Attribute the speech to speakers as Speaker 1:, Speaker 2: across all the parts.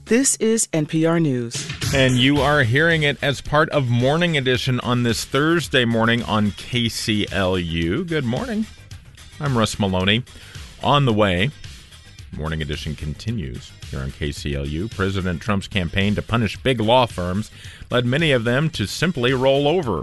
Speaker 1: This is NPR News.
Speaker 2: And you are hearing it as part of Morning Edition on this Thursday morning on KCLU. Good morning. I'm Russ Maloney. On the way, Morning Edition continues here on KCLU. President Trump's campaign to punish big law firms led many of them to simply roll over.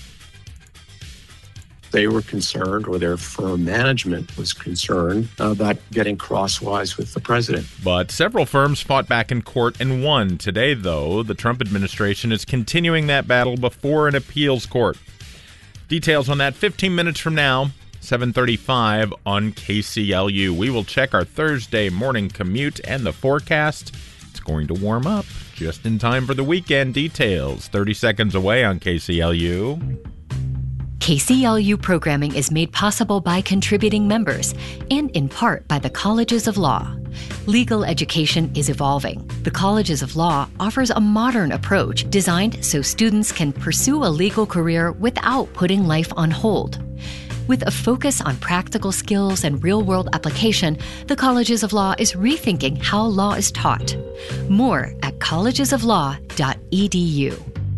Speaker 3: They were concerned, or their firm management was concerned, about getting crosswise with the president.
Speaker 2: But several firms fought back in court and won. Today, though, the Trump administration is continuing that battle before an appeals court. Details on that 15 minutes from now, 7:35 on KCLU. We will check our Thursday morning commute and the forecast. It's going to warm up just in time for the weekend. Details 30 seconds away on KCLU.
Speaker 4: KCLU programming is made possible by contributing members and in part by the Colleges of Law. Legal education is evolving. The Colleges of Law offers a modern approach designed so students can pursue a legal career without putting life on hold. With a focus on practical skills and real-world application, the Colleges of Law is rethinking how law is taught. More at collegesoflaw.edu.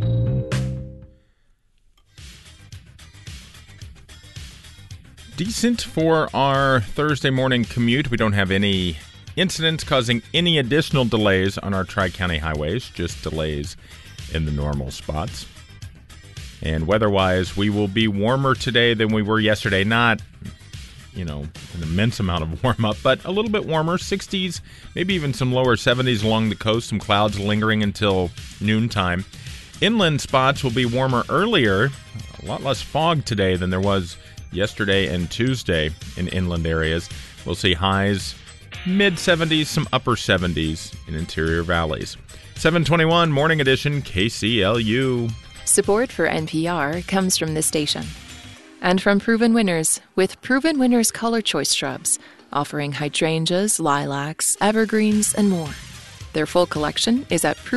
Speaker 2: Decent for our Thursday morning commute. We don't have any incidents causing any additional delays on our Tri-County highways, just delays in the normal spots. And weather-wise, we will be warmer today than we were yesterday. Not, an immense amount of warm-up, but a little bit warmer, 60s, maybe even some lower 70s along the coast, some clouds lingering until noontime. Inland spots will be warmer earlier, a lot less fog today than there was yesterday and Tuesday in inland areas. We'll see highs mid-70s, some upper 70s in interior valleys. 7:21 Morning Edition, KCLU.
Speaker 5: Support for NPR comes from this station and from Proven Winners with Proven Winners Color Choice Shrubs, offering hydrangeas, lilacs, evergreens, and more. Their full collection is at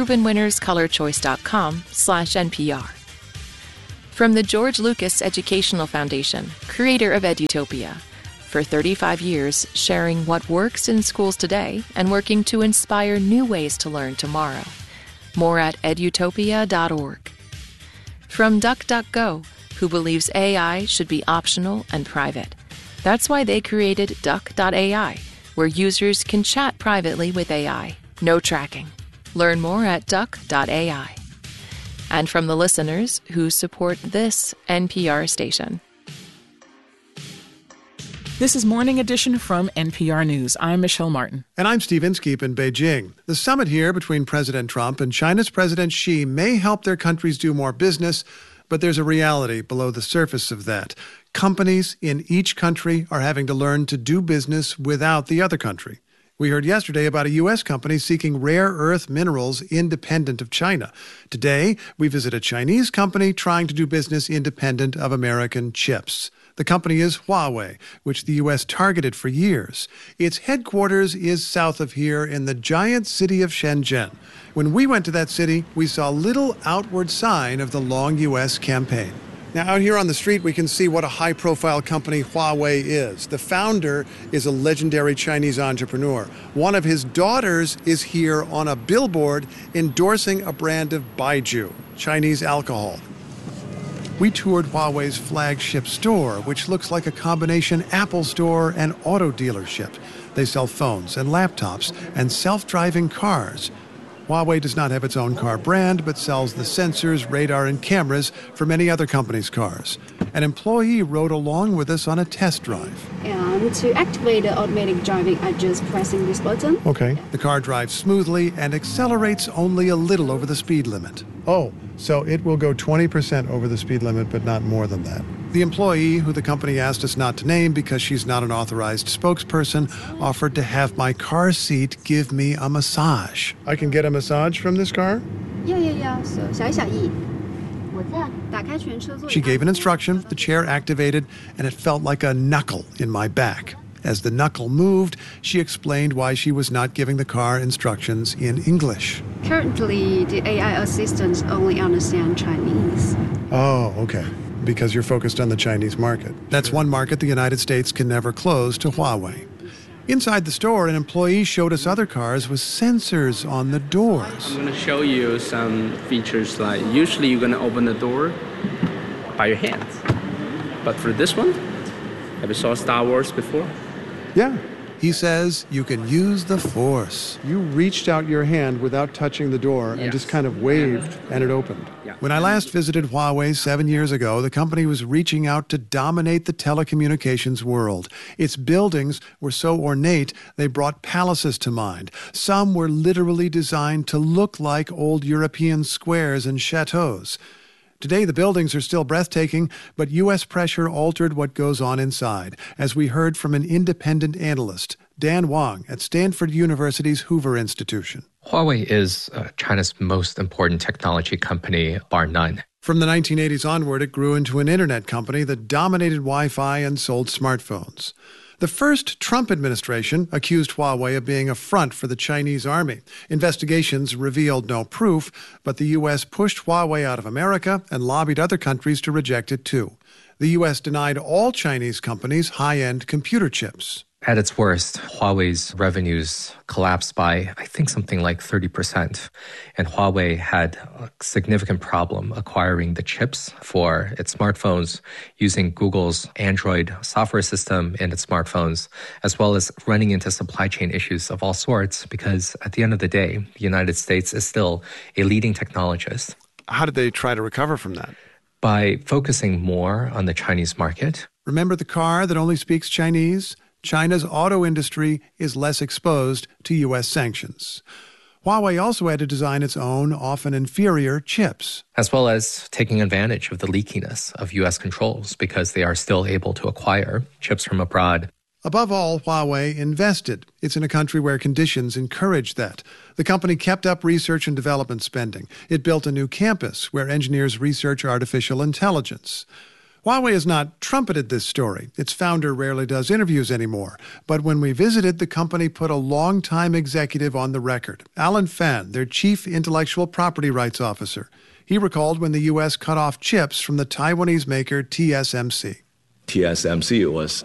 Speaker 5: provenwinnerscolorchoice.com/NPR. From the George Lucas Educational Foundation, creator of Edutopia, for 35 years sharing what works in schools today and working to inspire new ways to learn tomorrow. More at edutopia.org. From DuckDuckGo, who believes AI should be optional and private. That's why they created Duck.ai, where users can chat privately with AI. No tracking. Learn more at Duck.ai. And from the listeners who support this NPR station.
Speaker 1: This is Morning Edition from NPR News. I'm Michelle Martin.
Speaker 6: And I'm Steve Inskeep in Beijing. The summit here between President Trump and China's President Xi may help their countries do more business, but there's a reality below the surface of that. Companies in each country are having to learn to do business without the other country. We heard yesterday about a U.S. company seeking rare earth minerals independent of China. Today, we visit a Chinese company trying to do business independent of American chips. The company is Huawei, which the U.S. targeted for years. Its headquarters is south of here in the giant city of Shenzhen. When we went to that city, we saw little outward sign of the long U.S. campaign. Now, out here on the street, we can see what a high-profile company Huawei is. The founder is a legendary Chinese entrepreneur. One of his daughters is here on a billboard endorsing a brand of Baijiu, Chinese alcohol. We toured Huawei's flagship store, which looks like a combination Apple store and auto dealership. They sell phones and laptops and self-driving cars. Huawei does not have its own car brand, but sells the sensors, radar, and cameras for many other companies' cars. An employee rode along with us on a test drive.
Speaker 7: And to activate the automatic driving, I just pressing this button.
Speaker 6: Okay. The car drives smoothly and accelerates only a little over the speed limit. Oh, so it will go 20% over the speed limit, but not more than that. The employee, who the company asked us not to name because she's not an authorized spokesperson, offered to have my car seat give me a massage. I can get a massage from this car?
Speaker 7: Yeah. So, 小意.
Speaker 6: She gave an instruction, the chair activated, and it felt like a knuckle in my back. As the knuckle moved, she explained why she was not giving the car instructions in English.
Speaker 7: Currently, the AI assistants only understand Chinese.
Speaker 6: Oh, okay. Because you're focused on the Chinese market. That's one market the United States can never close to Huawei. Inside the store, an employee showed us other cars with sensors on the doors.
Speaker 8: I'm going to show you some features like usually you're going to open the door by your hands. But for this one, have you saw Star Wars before?
Speaker 6: Yeah. He says you can use the Force. You reached out your hand without touching the door and just kind of waved, and it opened.
Speaker 8: Yeah.
Speaker 6: When I last visited Huawei 7 years ago, the company was reaching out to dominate the telecommunications world. Its buildings were so ornate, they brought palaces to mind. Some were literally designed to look like old European squares and chateaus. Today, the buildings are still breathtaking, but U.S. pressure altered what goes on inside, as we heard from an independent analyst, Dan Wang, at Stanford University's Hoover Institution.
Speaker 9: Huawei is China's most important technology company, bar none.
Speaker 6: From the 1980s onward, it grew into an internet company that dominated Wi-Fi and sold smartphones. The first Trump administration accused Huawei of being a front for the Chinese army. Investigations revealed no proof, but the U.S. pushed Huawei out of America and lobbied other countries to reject it too. The U.S. denied all Chinese companies high-end computer chips.
Speaker 9: At its worst, Huawei's revenues collapsed by, I think, something like 30%. And Huawei had a significant problem acquiring the chips for its smartphones, using Google's Android software system in its smartphones, as well as running into supply chain issues of all sorts, because at the end of the day, the United States is still a leading technologist.
Speaker 6: How did they try to recover from that?
Speaker 9: By focusing more on the Chinese market.
Speaker 6: Remember the car that only speaks Chinese? China's auto industry is less exposed to U.S. sanctions. Huawei also had to design its own, often inferior, chips.
Speaker 9: As well as taking advantage of the leakiness of U.S. controls, because they are still able to acquire chips from abroad.
Speaker 6: Above all, Huawei invested. It's in a country where conditions encourage that. The company kept up research and development spending. It built a new campus where engineers research artificial intelligence. Huawei has not trumpeted this story. Its founder rarely does interviews anymore. But when we visited, the company put a longtime executive on the record, Alan Fan, their chief intellectual property rights officer. He recalled when the U.S. cut off chips from the Taiwanese maker TSMC.
Speaker 10: TSMC was